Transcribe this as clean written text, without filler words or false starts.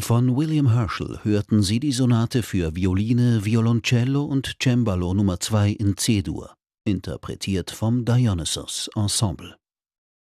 Von William Herschel hörten Sie die Sonate für Violine, Violoncello und Cembalo Nr. 2 in C-Dur, interpretiert vom Dionysos Ensemble.